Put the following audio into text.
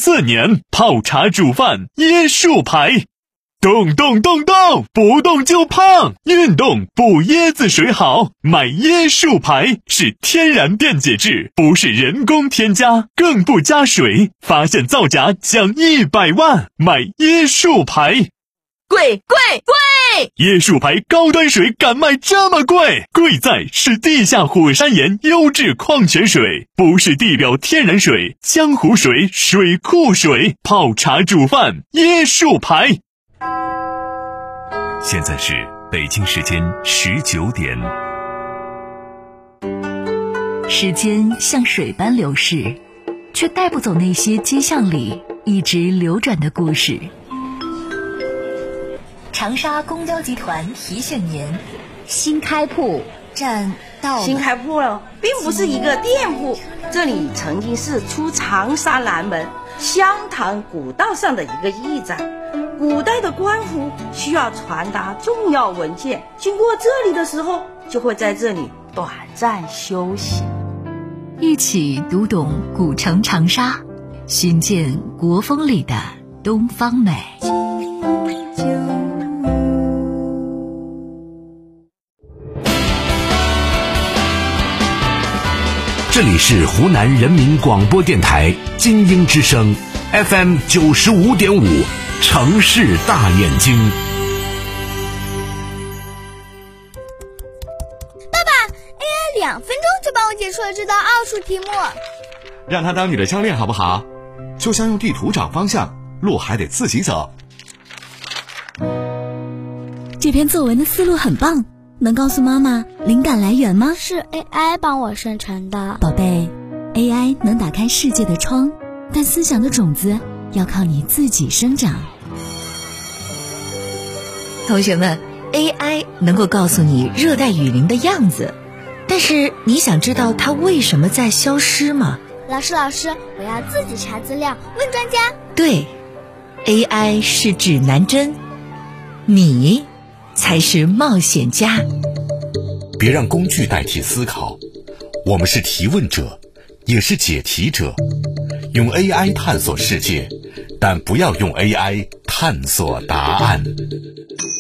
4年，泡茶煮饭椰树牌。动动动动，不动就胖，运动补椰子水好，买椰树牌，是天然电解质，不是人工添加，更不加水，发现造假奖100万，买椰树牌。 贵！ 椰树牌高端水敢卖这么贵？贵在是地下火山岩优质矿泉水，不是地表天然水，江湖水，水库水，泡茶煮饭椰树牌。现在是北京时间19点。 时间像水般流逝，却带不走那些街巷里一直流转的故事。长沙公交集团提醒您： 新开铺站到了。 新开铺了，并不是一个店铺，这里曾经是出长沙南门湘潭古道上的一个驿站。古代的官府需要传达重要文件，经过这里的时候，就会在这里短暂休息。 一起读懂古城长沙，寻见国风里的东方美。 这里是湖南人民广播电台精英之声 FM 95.5城市大眼睛。 爸爸 ，AI 2分钟就帮我解出了这道奥数题目。 让他当你的教练好不好？就像用地图找方向，路还得自己走。 这篇作文的思路很棒，能告诉妈妈灵感来源吗？ 是 AI 帮我生成的。 宝贝， AI 能打开世界的窗，但思想的种子要靠你自己生长。 同学们， AI 能够告诉你热带雨林的样子，但是你想知道它为什么在消失吗？ 老师，我要自己查资料，问专家。 对， AI 是指南针，你才是冒险家。 别让工具代替思考，我们是提问者，也是解题者。用 AI 探索世界，但不要用 AI 探索答案。